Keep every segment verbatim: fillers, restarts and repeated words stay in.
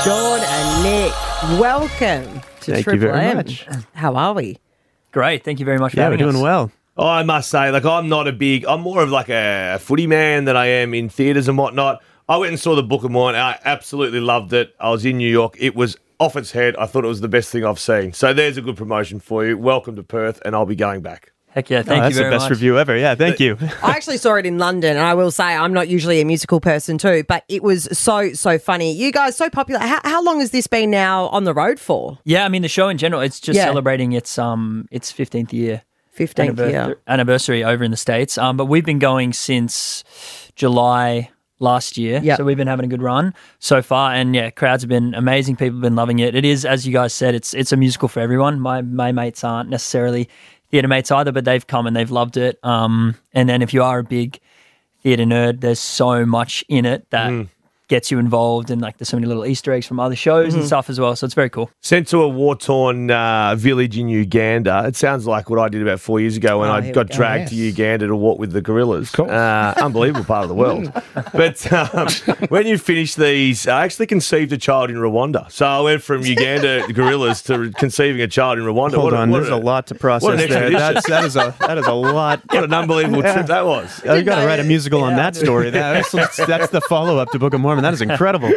Sean and Nick, welcome to Thank Triple you very M. much. How are we? Great. Thank you very much for Yeah, we're having us. doing well. Oh, I must say, like, I'm not a big, I'm more of like a footy man than I am in theatres and whatnot. I went and saw the Book of Mormon. I absolutely loved it. I was in New York. It was off its head. I thought it was the best thing I've seen. So there's a good promotion for you. Welcome to Perth, and I'll be going back. Heck yeah, Oh, thank that's you very the best much. review ever. Yeah, thank you. I actually saw it in London, and I will say I'm not usually a musical person too, but it was so, so funny. You guys, so popular. How, how long has this been now on the road for? Yeah, I mean the show in general, it's just Yeah. celebrating its um its fifteenth year fifteenth anniver- year. anniversary over in the States. Um, but we've been going since July last year. Yep. So we've been having a good run so far, and yeah, crowds have been amazing. People have been loving it. It is, as you guys said, it's it's a musical for everyone. My my mates aren't necessarily theatre mates either, but they've come and they've loved it. Um, and then if you are a big theatre nerd, there's so much in it that Mm. gets you involved, and like there's so many little Easter eggs from other shows Mm-hmm. and stuff as well. So it's very cool. Sent to a war-torn uh, village in Uganda. It sounds like what I did about four years ago when Oh, I here got we go. dragged to Uganda to walk with the gorillas. Uh, unbelievable part of the world. But um, when you finish these, I actually conceived a child in Rwanda. So I went from Uganda gorillas to conceiving a child in Rwanda. Hold What a- on, what there's a- a lot to what process an there. expedition. That's, that is a that is a lot. What an unbelievable trip that was. Oh, you got to know write a it. musical on Yeah. that story. That- That's, that's the follow up to Book of Mormon. That is incredible.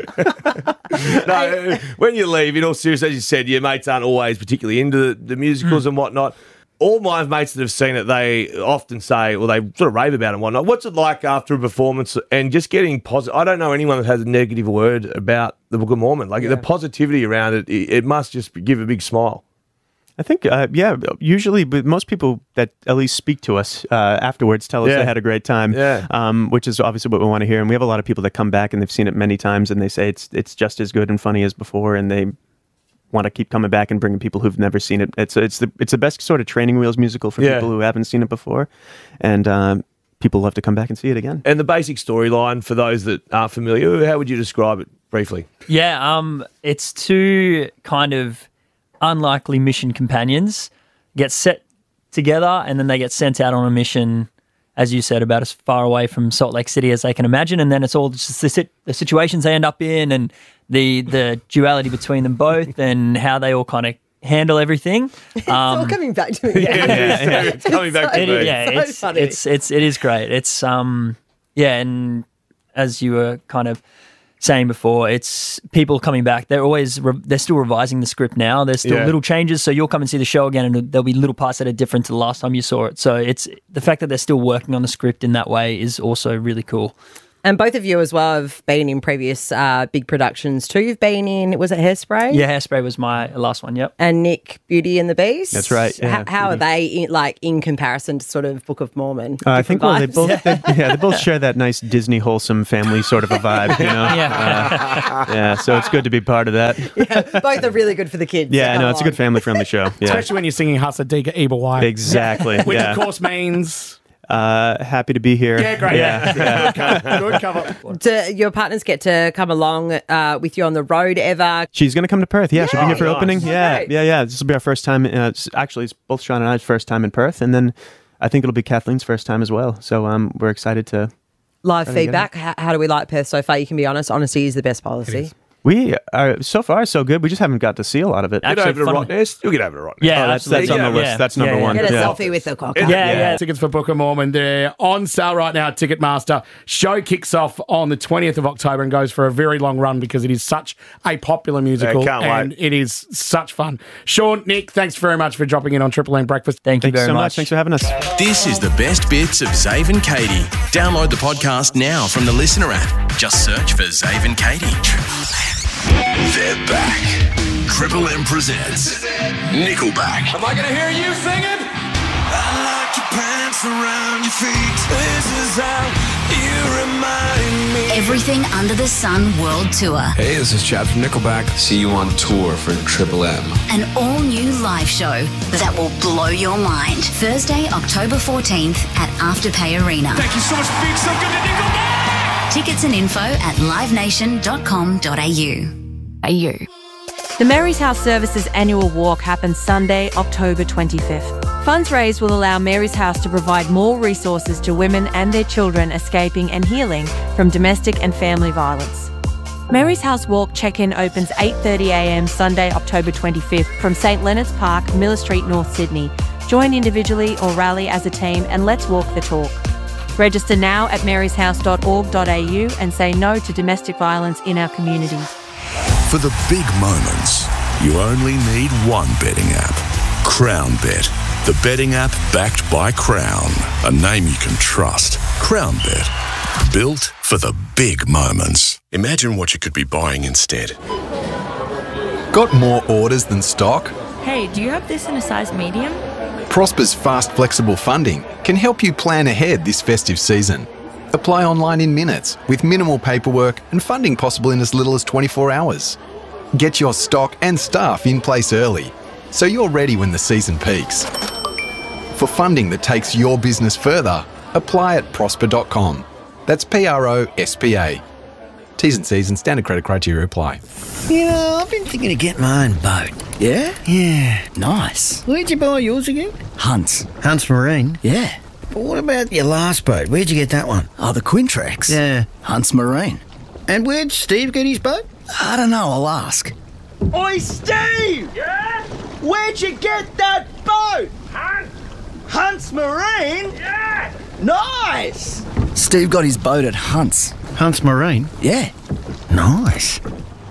No, when you leave, in all seriousness, as you said, your mates aren't always particularly into the, the musicals and whatnot. All my mates that have seen it, they often say, well, they sort of rave about it and whatnot. What's it like after a performance and just getting positive? I don't know anyone that has a negative word about the Book of Mormon. Like the positivity around it, it, it must just give a big smile. I think, uh, yeah, usually, but most people that at least speak to us uh, afterwards tell us Yeah. they had a great time, Yeah. um, which is obviously what we want to hear. And we have a lot of people that come back and they've seen it many times and they say it's it's just as good and funny as before, and they want to keep coming back and bringing people who've never seen it. It's it's the it's the best sort of training wheels musical for Yeah. people who haven't seen it before, and um, people love to come back and see it again. And the basic storyline, for those that aren't familiar, how would you describe it briefly? Yeah, um, it's two kind of unlikely mission companions get set together, and then they get sent out on a mission, as you said, about as far away from Salt Lake City as they can imagine. And then it's all just the, sit- the situations they end up in, and the the duality between them both, and how they all kind of handle everything. It's all coming back to me. Yeah, yeah, it's coming back to It- me. yeah, so it's, funny. it's it's it is great. It's um yeah, and as you were kind of saying before, it's people coming back. They're always re- they're still revising the script now. There's still Yeah. little changes, so you'll come and see the show again, and there'll be little parts that are different to the last time you saw it. So it's the fact that they're still working on the script in that way is also really cool. And both of you as well have been in previous uh, big productions too. You've been in, was it Hairspray? Yeah, Hairspray was my last one. Yep. And Nick, Beauty and the Beast? That's right, yeah, H- how are Beauty. they in, like in comparison to sort of Book of Mormon? Uh, I think well, they Different both vibes? they, yeah they both share that nice Disney wholesome family sort of a vibe, you know. Yeah. Uh, yeah. So it's good to be part of that. Both are really good for the kids. Yeah, Come no, it's a on. good family friendly show. Yeah, Especially when you're singing Hasadika Ebel White. exactly. Which, yeah. of course, means... Uh, happy to be here. Yeah, great. Yeah, yeah. Good cover. Do your partners get to come along uh, with you on the road ever? She's going to come to Perth. Yeah, she'll be here for nice. opening. Oh, Yeah, great. yeah, yeah. This will be our first time. Uh, it's- actually, it's both Sean and I's first time in Perth, and then I think it'll be Kathleen's first time as well. So um, we're excited to. Live How do you get feedback. How, how do we like Perth so far? You can be honest. Honesty is the best policy. We are so far so good. We just haven't got to see a lot of it. Actually, Get over to fun- Rottnest. You'll get over to Rottnest. Yeah, Oh, that's that's on the absolutely. list. Yeah. That's number Yeah, yeah. one. Get a Yeah. selfie with the cocker. Yeah, yeah. Tickets for Book of Mormon, they're on sale right now at Ticketmaster. Show kicks off on the twentieth of October and goes for a very long run because it is such a popular musical Yeah, can't and wait. it is such fun. Sean, Nick, thanks very much for dropping in on Triple M Breakfast. Thank you Thanks very so much. much. Thanks for having us. This is the best bits of Zave and Katie. Download the podcast now from the Listener app. Just search for Zave and Katie. They're back. Triple M presents Nickelback. Am I gonna hear you singing? I like your pants around your feet. This is how you remind me. Everything Under the Sun World Tour. Hey, this is Chad from Nickelback. See you on tour for Triple M. An all-new live show that will blow your mind. Thursday, October fourteenth at Afterpay Arena. Thank you so much for being so good to Nickelback! Tickets and info at livenation dot com dot a u. Are you? The Mary's House Services annual walk happens Sunday, October twenty-fifth. Funds raised will allow Mary's House to provide more resources to women and their children escaping and healing from domestic and family violence. Mary's House Walk check-in opens eight thirty a m Sunday, October twenty-fifth from St Leonard's Park, Miller Street, North Sydney. Join individually or rally as a team and let's walk the talk. Register now at marys house dot org dot a u and say no to domestic violence in our community. For the big moments, you only need one betting app. Crown Bet. The betting app backed by Crown. A name you can trust. Crown Bet. Built for the big moments. Imagine what you could be buying instead. Got more orders than stock? Hey, do you have this in a size medium? Prosper's fast, flexible funding can help you plan ahead this festive season. Apply online in minutes with minimal paperwork and funding possible in as little as twenty-four hours. Get your stock and staff in place early so you're ready when the season peaks. For funding that takes your business further, apply at prosper dot com. That's P R O S P A. T's and C's and standard credit criteria apply. You know, I've been thinking of getting my own boat. Yeah? Yeah. Nice. Where'd you buy yours again? Hunts. Hunts Marine? Yeah. But what about your last boat? Where'd you get that one? Oh, the Quintrax. Yeah. Hunts Marine. And where'd Steve get his boat? I don't know. I'll ask. Oi, Steve! Yeah? Where'd you get that boat? Hunt. Hunts Marine? Yeah! Nice! Steve got his boat at Hunts. Hunts Marine? Yeah. Nice.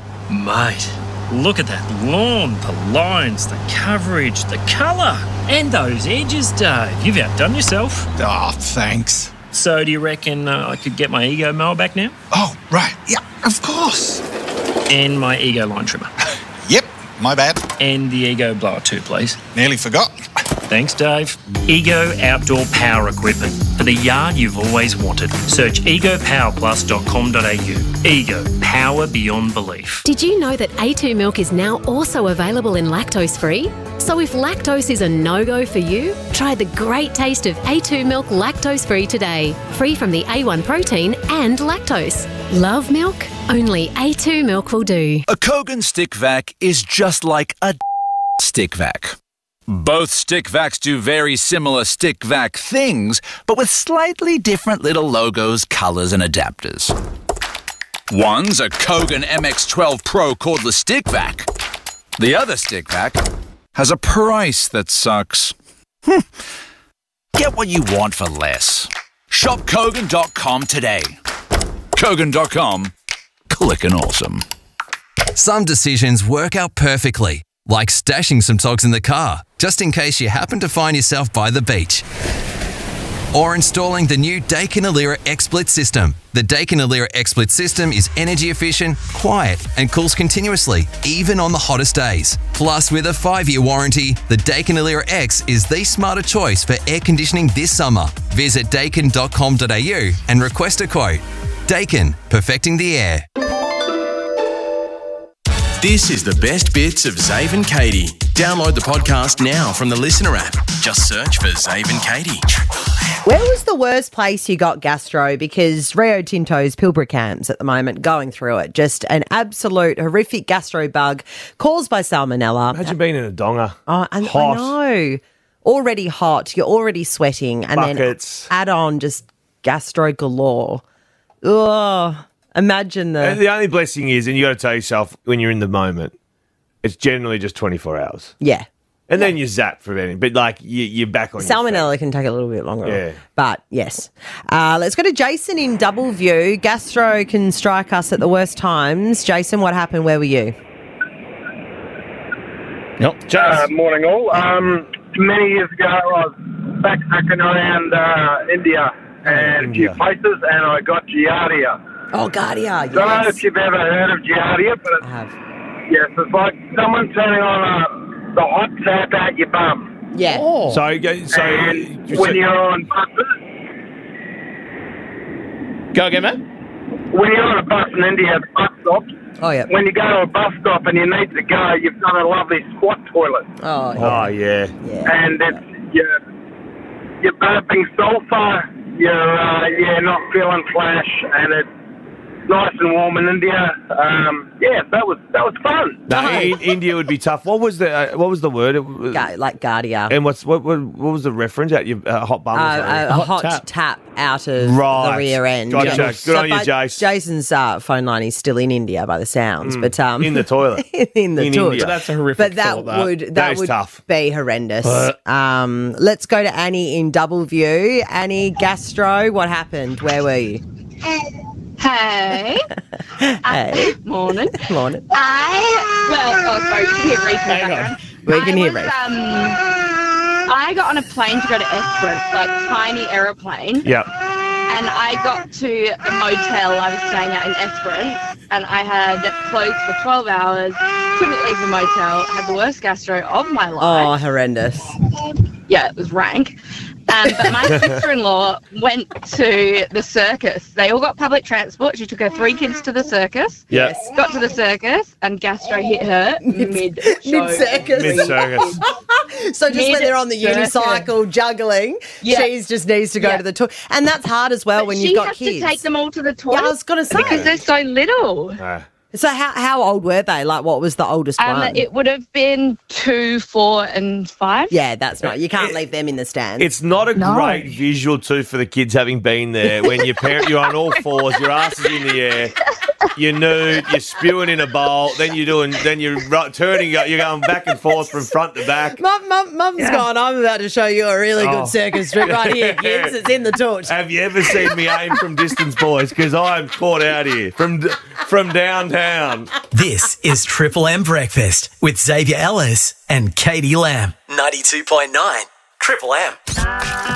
Mate, look at that lawn, the lines, the coverage, the colour, and those edges, Dave. You've outdone yourself. Oh, thanks. So do you reckon uh, I could get my Ego mower back now? Oh, right. Yeah, of course. And my Ego line trimmer. Yep, my bad. And the Ego blower too, please. Nearly forgot. Thanks, Dave. Ego Outdoor Power Equipment. For the yard you've always wanted. Search ego power plus dot com dot a u. Ego. Power beyond belief. Did you know that A two milk is now also available in lactose-free? So if lactose is a no-go for you, try the great taste of A two milk lactose-free today. Free from the A one protein and lactose. Love milk? Only A two milk will do. A Kogan stick vac is just like a stick vac. Both stick vacs do very similar stick vac things, but with slightly different little logos, colours and adapters. One's a Kogan M X twelve Pro cordless stick vac. The other stick vac has a price that sucks. Get what you want for less. Shop Kogan dot com today. Kogan dot com. Clickin' awesome. Some decisions work out perfectly, like stashing some togs in the car, just in case you happen to find yourself by the beach. Or installing the new Daikin Alira XSplit system. The Daikin Alira XSplit system is energy efficient, quiet, and cools continuously, even on the hottest days. Plus, with a five-year warranty, the Daikin Alira X is the smarter choice for air conditioning this summer. Visit daikin dot com dot a u and request a quote. Daikin, perfecting the air. This is the best bits of Zave and Katie. Download the podcast now from the Listener app. Just search for Zave and Katie. Where was the worst place you got gastro? Because Rio Tinto's Pilbara Cams at the moment going through it. Just an absolute horrific gastro bug caused by salmonella. Imagine being in a donger. Oh, and Hot. I know. Already hot. You're already sweating. And Buckets. then add on just gastro galore. Ugh. Imagine the... And the only blessing is, and you got to tell yourself when you're in the moment, it's generally just twenty-four hours. Yeah. And then you zap for anything. But like you, you're back on your Salmonella can take a little bit longer. Yeah. But yes. Uh, let's go to Jason in Doubleview. Gastro can strike us at the worst times. Jason, what happened? Where were you? Nope. Uh, morning all. Um, many years ago, I was backpacking around uh, India and a few places, and I got Giardia. Oh, Giardia, yes. I don't know if you've ever heard of Giardia, but it's, I have. Yes, it's like someone turning on a, the hot tap out your bum. Yeah. Oh. So, so, and so when you're on buses, go again, mate. when you're on a bus in India, the bus stops. Oh, yeah. When you go to a bus stop and you need to go, you've got a lovely squat toilet. Oh, yeah. Oh, yeah. yeah. And it's, you're, you're burping sulfur, you're, uh, you're not feeling flash, and it's, nice and warm in India. Um, yeah, that was that was fun. No, in, India would be tough. What was the uh, what was the word? It was, Ga- like Guardia. and what's what, what what was the reference? At your uh, hot bum? or Uh, something? a, a hot, tap. tap. out of Right. the rear end. Gotcha. Yeah. Good on you, but Jace. Jason's uh, phone line is still in India by the sounds, Mm. but um, In the toilet. in the In toilet. India. That's a horrific But that thought, that. would that, That is would tough. be horrendous. But- Um, let's go to Annie in Doubleview. Annie, gastro, what happened? Where were you? Hey. Hey. Morning. Morning. I, well, oh, sorry, you can hear Reese in the Hang background. We can I hear was, Reese. Um, I got on a plane to go to Esperance, like tiny aeroplane. Yeah. And I got to the motel I was staying at in Esperance, and I had closed for twelve hours, couldn't leave the motel, had the worst gastro of my Oh, life. horrendous. Yeah, it was rank. Um, but my sister-in-law went to the circus. They all got public transport. She took her three kids to the circus. Yeah. Got to the circus, and gastro hit her mid-show. Mid-circus. Mid-circus. So just when they're on the Mid-circus. unicycle juggling, Yeah. she just needs to go Yeah. to the toilet. And that's hard as well But when she you've got has kids. to take them all to the toilet. Yeah, I was going to say. because they're so little. Ah. So how how old were they? Like, what was the oldest Um, one? it would have been two, four, and five. Yeah, that's not. You can't leave them in the stand. It's not a No. great visual too for the kids having been there when your parent you're on all fours, your ass is in the air, you're nude, you're spewing in a bowl, then you're doing, then you're ru- turning, you're going back and forth from front to back. Mum, mum, mum's gone. I'm about to show you a really Oh. good circus trick right here, kids. It's in the torch. Have you ever seen me aim from distance, boys? Because I'm caught out here from d- from downtown. This is Triple M Breakfast with Xavier Ellis and Katie Lamb. ninety-two point nine Triple M.